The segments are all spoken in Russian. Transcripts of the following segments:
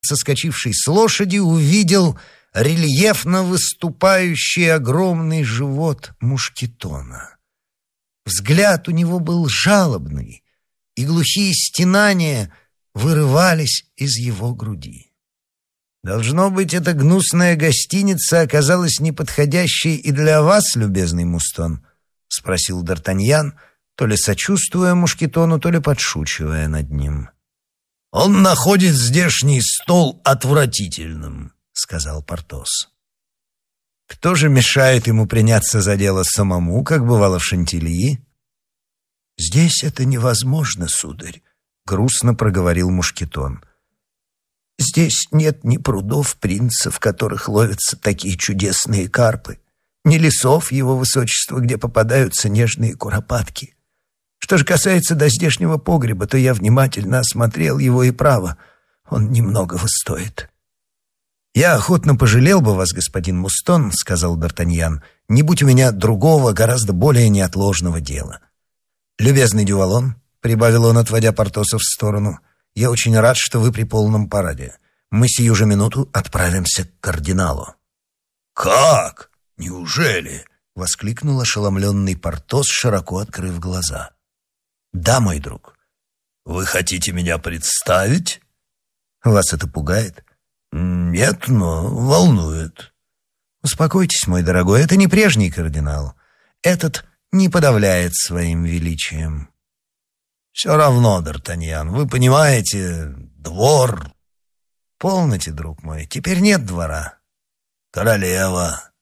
соскочивший с лошади, увидел рельефно выступающий огромный живот мушкетона. Взгляд у него был жалобный, и глухие стенания вырывались из его груди. «Должно быть, эта гнусная гостиница оказалась неподходящей и для вас, любезный Мустон?» — спросил Д'Артаньян, то ли сочувствуя Мушкетону, то ли подшучивая над ним. «Он находит здешний стол отвратительным», — сказал Портос. «Кто же мешает ему приняться за дело самому, как бывало в Шантильи?» «Здесь это невозможно, сударь», — грустно проговорил Мушкетон. «Здесь нет ни прудов принца, в которых ловятся такие чудесные карпы, ни лесов его высочества, где попадаются нежные куропатки. Что же касается до здешнего погреба, то я внимательно осмотрел его, и право, он немногого стоит». «Я охотно пожалел бы вас, господин Мустон», — сказал Д'Артаньян, «не будь у меня другого, гораздо более неотложного дела. Любезный Дювалон», — прибавил он, отводя Портоса в сторону, — «я очень рад, что вы при полном параде. Мы сию же минуту отправимся к кардиналу». «Как? Неужели?» — воскликнул ошеломленный Портос, широко открыв глаза. «Да, мой друг». «Вы хотите меня представить?» «Вас это пугает?» «Нет, но волнует». «Успокойтесь, мой дорогой, это не прежний кардинал. Этот не подавляет своим величием». «Все равно, Д'Артаньян, вы понимаете, двор...» «Полноте, друг мой, теперь нет двора». «Королева».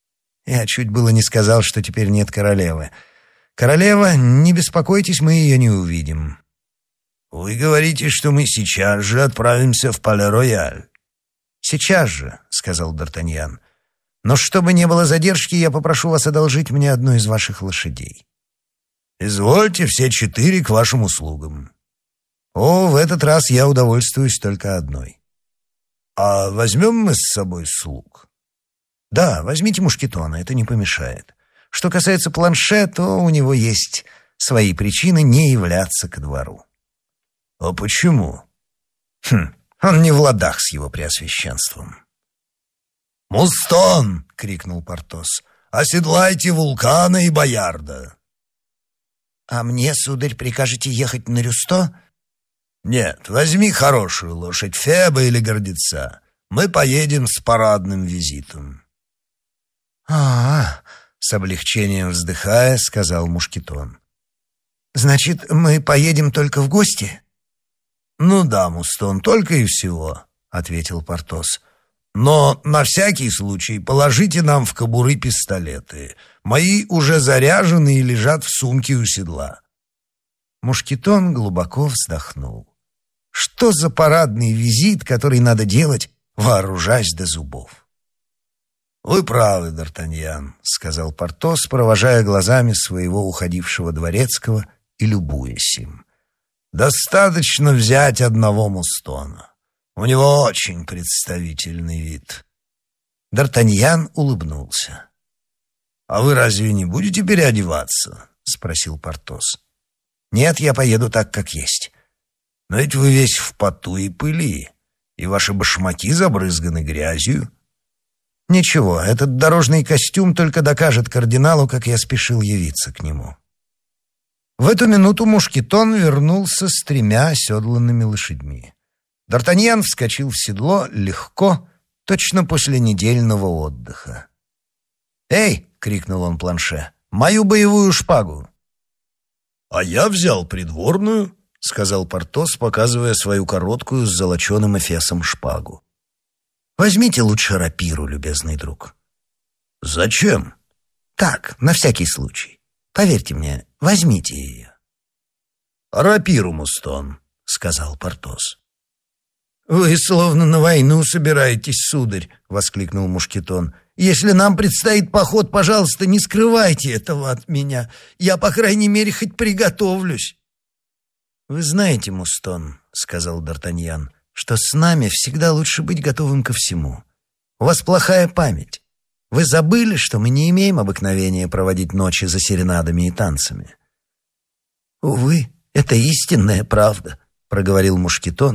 Я чуть было не сказал, что теперь нет королевы. Королева, не беспокойтесь, мы ее не увидим». «Вы говорите, что мы сейчас же отправимся в Пале-Рояль». «Сейчас же», — сказал Д'Артаньян. «Но чтобы не было задержки, я попрошу вас одолжить мне одну из ваших лошадей». «Извольте, все 4 к вашим услугам». «О, в этот раз я удовольствуюсь только одной». «А возьмем мы с собой слуг?» «Да, возьмите Мушкетона, это не помешает. Что касается Планше, то у него есть свои причины не являться ко двору». «А почему?» Он не в ладах с его преосвященством». «Мустон!» — крикнул Портос. «Оседлайте Вулкана и Боярда». «А мне, сударь, прикажете ехать на Рюсто?» «Нет, возьми хорошую лошадь, Феба или Гордеца. Мы поедем с парадным визитом». С облегчением вздыхая, сказал Мушкетон. «Значит, мы поедем только в гости?» «Ну да, Мустон, только и всего», — ответил Портос. «Но на всякий случай положите нам в кобуры пистолеты. Мои уже заряжены и лежат в сумке у седла». Мушкетон глубоко вздохнул. Что за парадный визит, который надо делать, вооружаясь до зубов? «Вы правы, Д'Артаньян», — сказал Портос, провожая глазами своего уходившего дворецкого и любуясь им. «Достаточно взять одного Мустона. У него очень представительный вид». Д'Артаньян улыбнулся. «А вы разве не будете переодеваться?» — спросил Портос. «Нет, я поеду так, как есть». «Но ведь вы весь в поту и пыли, и ваши башмаки забрызганы грязью». «Ничего, этот дорожный костюм только докажет кардиналу, как я спешил явиться к нему». В эту минуту Мушкетон вернулся с 3 оседланными лошадьми. Д'Артаньян вскочил в седло легко, точно после недельного отдыха. «Эй!» — крикнул он Планше. «Мою боевую шпагу!» «А я взял придворную», — сказал Портос, показывая свою короткую с золоченым эфесом шпагу. «Возьмите лучше рапиру, любезный друг». «Зачем?» «Так, на всякий случай. Поверьте мне, возьмите ее». «Рапиру, Мустон», — сказал Портос. «Вы словно на войну собираетесь, сударь», — воскликнул Мушкетон. «Если нам предстоит поход, пожалуйста, не скрывайте этого от меня. Я, по крайней мере, хоть приготовлюсь». «Вы знаете, Мустон», — сказал Д'Артаньян, «что с нами всегда лучше быть готовым ко всему. У вас плохая память. Вы забыли, что мы не имеем обыкновения проводить ночи за серенадами и танцами?» «Увы, это истинная правда», — проговорил Мушкетон,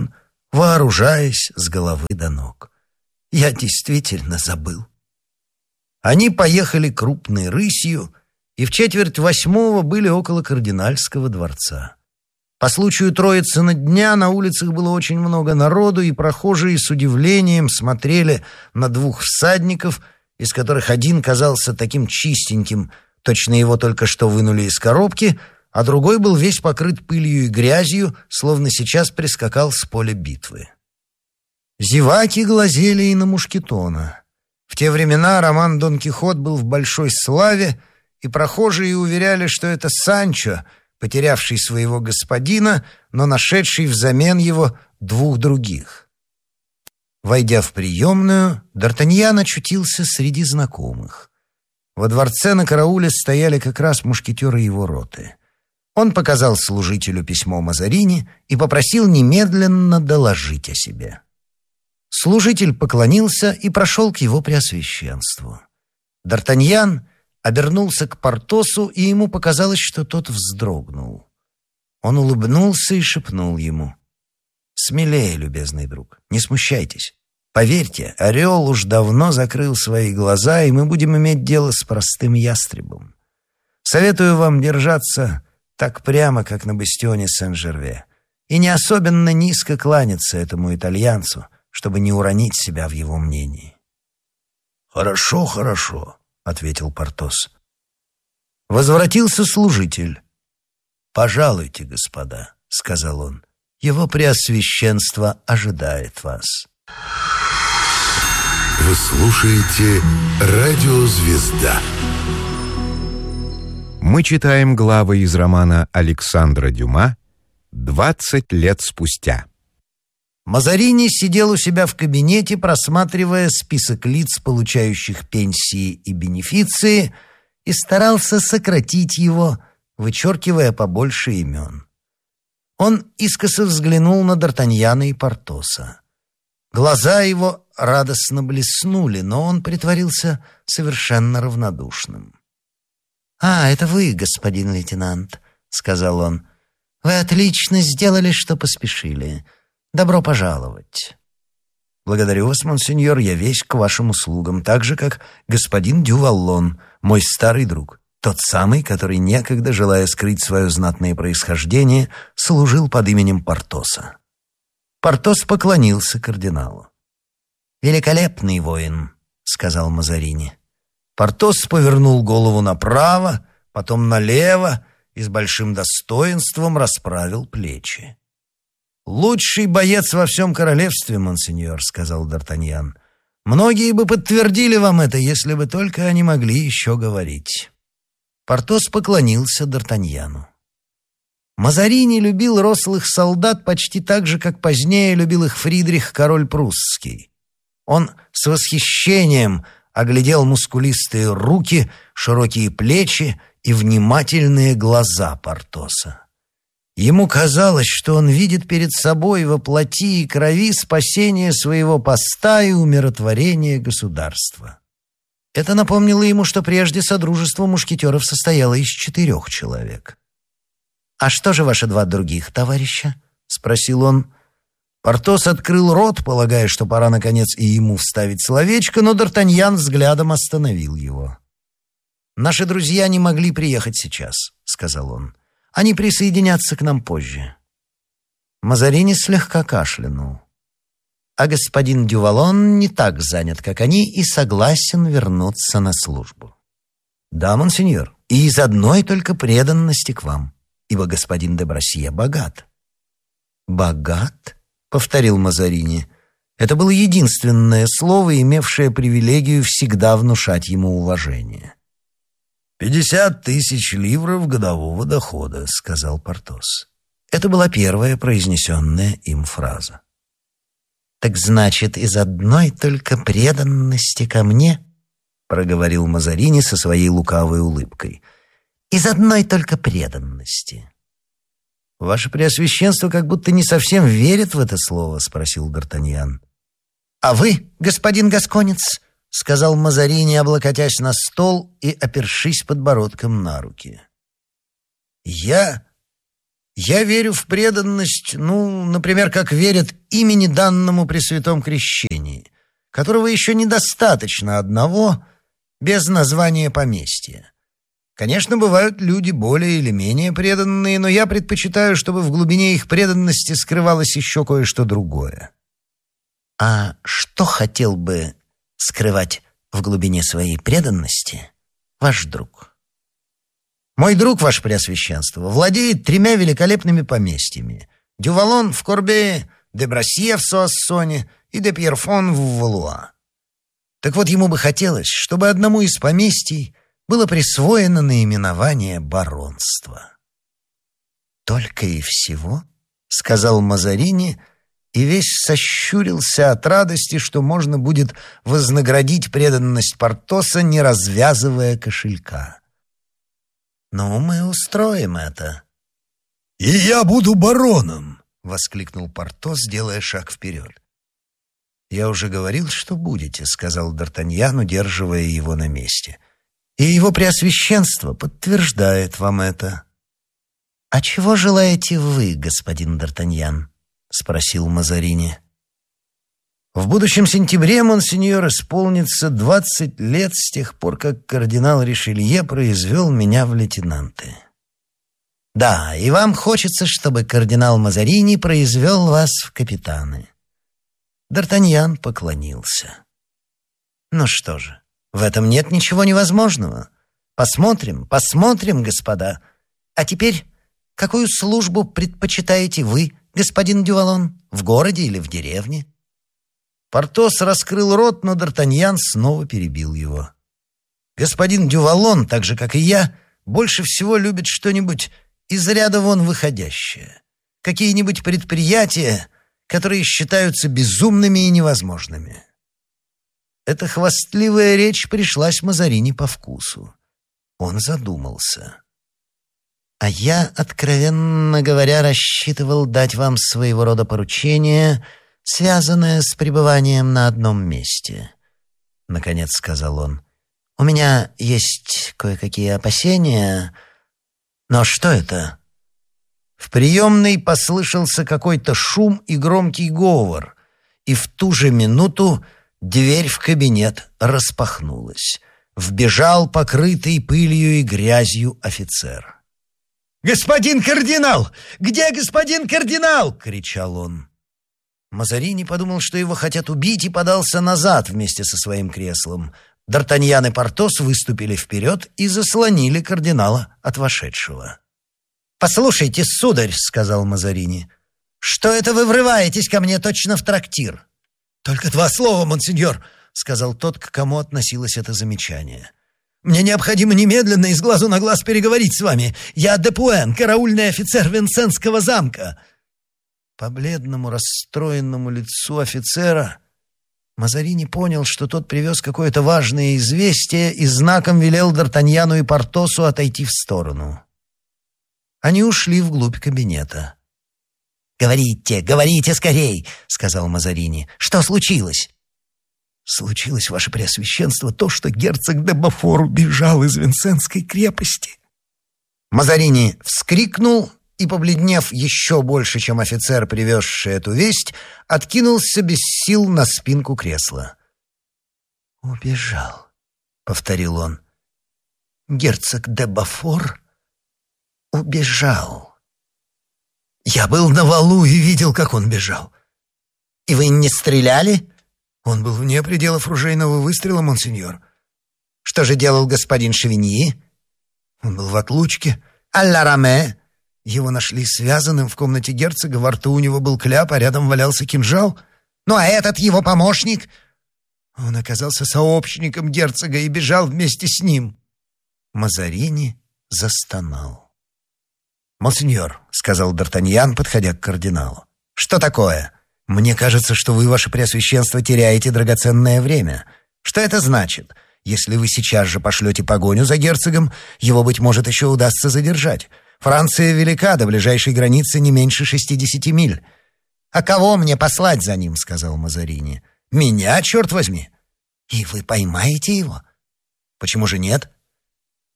вооружаясь с головы до ног. Я действительно забыл. Они поехали крупной рысью и в 7:45 были около кардинальского дворца. По случаю Троицына дня на улицах было очень много народу, и прохожие с удивлением смотрели на двух всадников, из которых один казался таким чистеньким, точно его только что вынули из коробки, а другой был весь покрыт пылью и грязью, словно сейчас прискакал с поля битвы. Зеваки глазели и на Мушкетона. В те времена роман «Дон Кихот» был в большой славе, и прохожие уверяли, что это Санчо, потерявший своего господина, но нашедший взамен его двух других. Войдя в приемную, Д'Артаньян очутился среди знакомых. Во дворце на карауле стояли как раз мушкетеры его роты. Он показал служителю письмо Мазарини и попросил немедленно доложить о себе. Служитель поклонился и прошел к его преосвященству. Д'Артаньян обернулся к Портосу, и ему показалось, что тот вздрогнул. Он улыбнулся и шепнул ему: «Смелее, любезный друг, не смущайтесь. Поверьте, орел уж давно закрыл свои глаза, и мы будем иметь дело с простым ястребом. Советую вам держаться так прямо, как на бастионе Сен-Жерве, и не особенно низко кланяться этому итальянцу, чтобы не уронить себя в его мнении». «Хорошо, хорошо», — ответил Портос. Возвратился служитель. «Пожалуйте, господа», — сказал он. «Его преосвященство ожидает вас». Вы слушаете «Радио Звезда». Мы читаем главы из романа Александра Дюма «20 лет спустя». Мазарини сидел у себя в кабинете, просматривая список лиц, получающих пенсии и бенефиции, и старался сократить его, вычеркивая побольше имен. Он искоса взглянул на Д'Артаньяна и Портоса. Глаза его радостно блеснули, но он притворился совершенно равнодушным. «Это вы, господин лейтенант», — сказал он. «Вы отлично сделали, что поспешили. Добро пожаловать». «Благодарю вас, монсеньор, я весь к вашим услугам, так же, как господин Дюваллон, мой старый друг, тот самый, который некогда, желая скрыть свое знатное происхождение, служил под именем Портоса». Портос поклонился кардиналу. «Великолепный воин», — сказал Мазарини. Портос повернул голову направо, потом налево и с большим достоинством расправил плечи. «Лучший боец во всем королевстве, монсеньор», — сказал Д'Артаньян. «Многие бы подтвердили вам это, если бы только они могли еще говорить». Портос поклонился Д'Артаньяну. Мазарини любил рослых солдат почти так же, как позднее любил их Фридрих, король прусский. Он с восхищением оглядел мускулистые руки, широкие плечи и внимательные глаза Портоса. Ему казалось, что он видит перед собой во плоти и крови спасение своего поста и умиротворение государства. Это напомнило ему, что прежде содружество мушкетеров состояло из 4 человек. «А что же ваши 2 других товарища?» — спросил он. Портос открыл рот, полагая, что пора, наконец, и ему вставить словечко, но Д'Артаньян взглядом остановил его. «Наши друзья не могли приехать сейчас», — сказал он. «Они присоединятся к нам позже». Мазарини слегка кашлянул. «А господин Дювалон не так занят, как они, и согласен вернуться на службу». «Да, монсеньор, и из одной только преданности к вам, ибо господин де Брассье богат». «Богат?» — повторил Мазарини. Это было единственное слово, имевшее привилегию всегда внушать ему уважение. 50 000 ливров годового дохода», — сказал Портос. Это была первая произнесенная им фраза. «Так значит, из одной только преданности ко мне?» — проговорил Мазарини со своей лукавой улыбкой. «Из одной только преданности». «Ваше Преосвященство как будто не совсем верит в это слово», — спросил Д'Артаньян. «А вы, господин гасконец?» — сказал Мазарини, облокотясь на стол и опершись подбородком на руки. «Я Я верю в преданность, например, как верят имени данному при святом крещении, которого еще недостаточно одного, без названия поместья. Конечно, бывают люди более или менее преданные, но я предпочитаю, чтобы в глубине их преданности скрывалось еще кое-что другое. А что хотел бы скрывать в глубине своей преданности ваш друг? Мой друг, ваше преосвященство, владеет 3 великолепными поместьями: Дювалон в Корбее, де Брассье в Суассоне и де Пьерфон в Валуа. Так вот, ему бы хотелось, чтобы одному из поместий было присвоено наименование баронства. «Только и всего?» — сказал Мазарини, и весь сощурился от радости, что можно будет вознаградить преданность Портоса, не развязывая кошелька. «Ну, мы устроим это». «И я буду бароном!» — воскликнул Портос, делая шаг вперед. «Я уже говорил, что будете», — сказал Д'Артаньян, удерживая его на месте. «И его преосвященство подтверждает вам это». «А чего желаете вы, господин Д'Артаньян?» — спросил Мазарини. «В будущем сентябре, монсеньор, исполнится 20 лет с тех пор, как кардинал Ришелье произвел меня в лейтенанты». «Да, и вам хочется, чтобы кардинал Мазарини произвел вас в капитаны». Д'Артаньян поклонился. «Ну что же, в этом нет ничего невозможного. Посмотрим, господа. А теперь, какую службу предпочитаете вы, господин Дювалон, в городе или в деревне?» Портос раскрыл рот, но Д'Артаньян снова перебил его. «Господин Дювалон, так же, как и я, больше всего любит что-нибудь из ряда вон выходящее. Какие-нибудь предприятия, которые считаются безумными и невозможными». Эта хвастливая речь пришлась Мазарини по вкусу. Он задумался. «А я, откровенно говоря, рассчитывал дать вам своего рода поручение, связанное с пребыванием на одном месте», — наконец сказал он. «У меня есть кое-какие опасения, но что это?» В приемной послышался какой-то шум и громкий говор, и в ту же минуту дверь в кабинет распахнулась. Вбежал покрытый пылью и грязью офицер. «Господин кардинал! Где господин кардинал?» — кричал он. Мазарини подумал, что его хотят убить, и подался назад вместе со своим креслом. Д'Артаньян и Портос выступили вперед и заслонили кардинала от вошедшего. «Послушайте, сударь», — сказал Мазарини, — «что это вы врываетесь ко мне точно в трактир?» «Только 2 слова, монсеньор», — сказал тот, к кому относилось это замечание. «Мне необходимо немедленно и с глазу на глаз переговорить с вами. Я Депуэн, караульный офицер Винсентского замка». По бледному, расстроенному лицу офицера Мазарини понял, что тот привез какое-то важное известие и знаком велел Д'Артаньяну и Портосу отойти в сторону. Они ушли вглубь кабинета. «Говорите скорей!» — сказал Мазарини. «Что случилось?» «Случилось, ваше преосвященство, то, что герцог де Бофор убежал из Винсентской крепости». Мазарини вскрикнул и, побледнев еще больше, чем офицер, привезший эту весть, откинулся без сил на спинку кресла. «Убежал», — повторил он. «Герцог де Бофор убежал. Я был на валу и видел, как он бежал». «И вы не стреляли?» «Он был вне пределов ружейного выстрела, монсеньор». «Что же делал господин Шевиньи?» «Он был в отлучке». «А ля Раме?» «Его нашли связанным в комнате герцога, во рту у него был кляп, а рядом валялся кинжал». «Ну а этот его помощник?» «Он оказался сообщником герцога и бежал вместе с ним». Мазарини застонал. «Монсеньор», — сказал Д'Артаньян, подходя к кардиналу. «Что такое? Мне кажется, что вы, ваше преосвященство, теряете драгоценное время. Что это значит? Если вы сейчас же пошлете погоню за герцогом, его, быть может, еще удастся задержать. Франция велика, до ближайшей границы не меньше 60 миль». «А кого мне послать за ним?» — сказал Мазарини. «Меня, черт возьми!» «И вы поймаете его?» «Почему же нет?»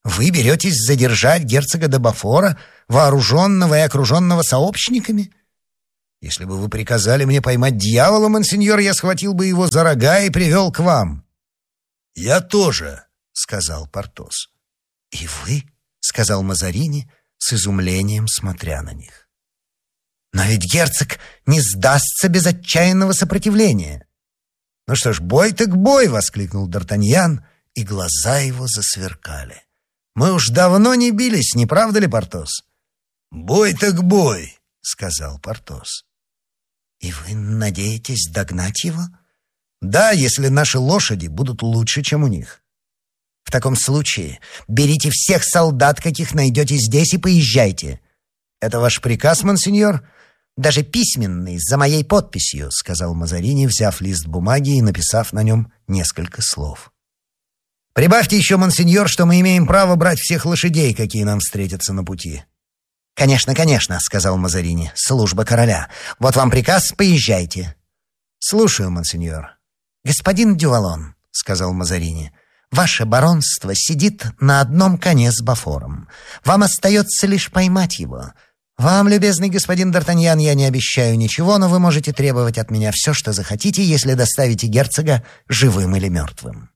Вы беретесь задержать герцога де Бафора, вооруженного и окруженного сообщниками? Если бы вы приказали мне поймать дьявола, монсеньор, я схватил бы его за рога и привел к вам». «Я тоже», — сказал Портос. «И вы?» — сказал Мазарини, с изумлением смотря на них. «Но ведь герцог не сдастся без отчаянного сопротивления». «Ну что ж, бой так бой!» — воскликнул Д'Артаньян, и глаза его засверкали. «Мы уж давно не бились, не правда ли, Портос?» «Бой так бой!» — сказал Портос. «И вы надеетесь догнать его?» «Да, если наши лошади будут лучше, чем у них». «В таком случае берите всех солдат, каких найдете здесь, и поезжайте». «Это ваш приказ, монсеньор?» «Даже письменный, за моей подписью», — сказал Мазарини, взяв лист бумаги и написав на нем несколько слов. «Прибавьте еще, монсеньор, что мы имеем право брать всех лошадей, какие нам встретятся на пути». «Конечно, конечно», — сказал Мазарини, — «служба короля. Вот вам приказ, поезжайте». «Слушаю, монсеньор». «Господин Дювалон», — сказал Мазарини, — «ваше баронство сидит на одном коне с Бафором. Вам остается лишь поймать его. Вам, любезный господин Д'Артаньян, я не обещаю ничего, но вы можете требовать от меня все, что захотите, если доставите герцога живым или мертвым».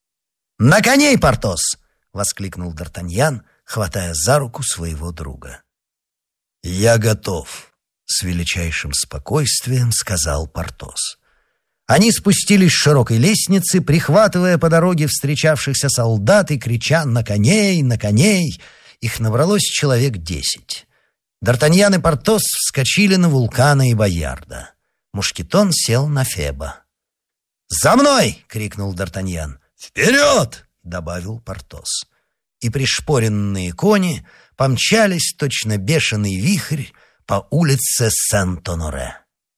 «На коней, Портос!» — воскликнул Д'Артаньян, хватая за руку своего друга. «Я готов», — с величайшим спокойствием сказал Портос. Они спустились с широкой лестницы, прихватывая по дороге встречавшихся солдат и крича «На коней! На коней!». Их набралось человек 10. Д'Артаньян и Портос вскочили на Вулкана и Боярда. Мушкетон сел на Феба. «За мной!» — крикнул Д'Артаньян. «Вперед!» — добавил Портос. И пришпоренные кони помчались, точно бешеный вихрь, по улице Сент-Оноре.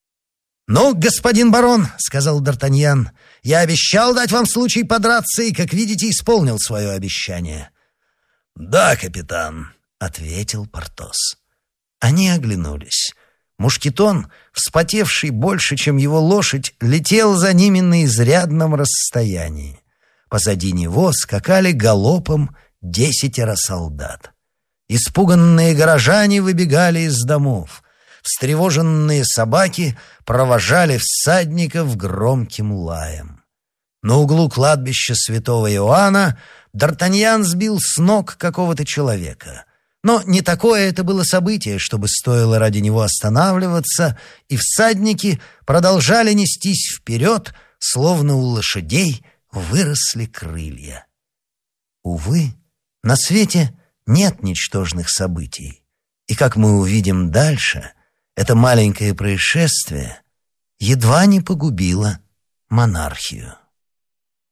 «Ну, господин барон, — сказал Д'Артаньян, — я обещал дать вам случай подраться и, как видите, исполнил свое обещание». «Да, капитан», — ответил Портос. Они оглянулись. Мушкетон, вспотевший больше, чем его лошадь, летел за ними на изрядном расстоянии. Позади него скакали галопом 10 солдат. Испуганные горожане выбегали из домов. Встревоженные собаки провожали всадников громким лаем. На углу кладбища святого Иоанна Д'Артаньян сбил с ног какого-то человека. Но не такое это было событие, чтобы стоило ради него останавливаться, и всадники продолжали нестись вперед, словно у лошадей выросли крылья. Увы, на свете нет ничтожных событий, и, как мы увидим дальше, это маленькое происшествие едва не погубило монархию.